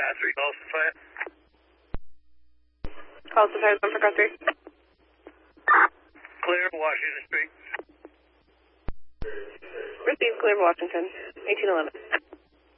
3 calls to fire. Calls to fire, 1 for car 3. Clear, Washington Street. Received, clear Washington, 1811.